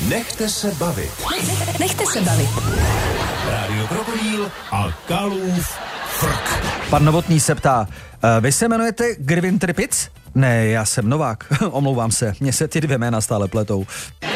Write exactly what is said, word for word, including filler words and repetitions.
Nechte se bavit. Nechte se bavit. Rádio Krokodýl a Kalův frk. Pan Novotný se ptá, vy se jmenujete Grvin Tripic? Ne, já jsem Novák, omlouvám se, mně se ty dvě jména stále pletou.